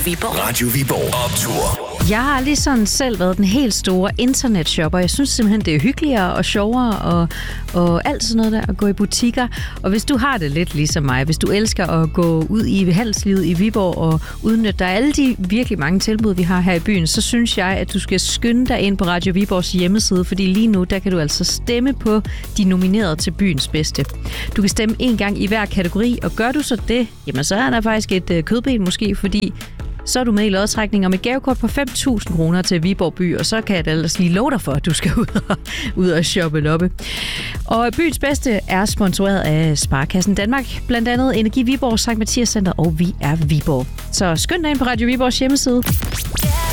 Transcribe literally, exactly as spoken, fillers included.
Viborg. Radio Viborg Optur. Jeg har aldrig sådan selv været den helt store internetshopper. Jeg synes simpelthen, det er hyggeligere og sjovere og, og alt sådan noget der, at gå i butikker. Og hvis du har det lidt ligesom mig, hvis du elsker at gå ud i handelslivet i Viborg og udnytte dig alle de virkelig mange tilbud, vi har her i byen, så synes jeg, at du skal skynde dig ind på Radio Viborgs hjemmeside, fordi lige nu, der kan du altså stemme på de nominerede til byens bedste. Du kan stemme en gang i hver kategori, og gør du så det, jamen så er der faktisk et øh, kødben måske, fordi så er du med i lodtrækning om et gavekort på fem tusind kroner til Viborg by, og så kan jeg da ellers lige love dig for, at du skal ud og, ud og shoppe loppe. Og byens bedste er sponsoreret af Sparekassen Danmark, blandt andet Energi Viborg, Sankt Mathias Center og Vi er Viborg. Så skynd dig ind på Radio Viborgs hjemmeside.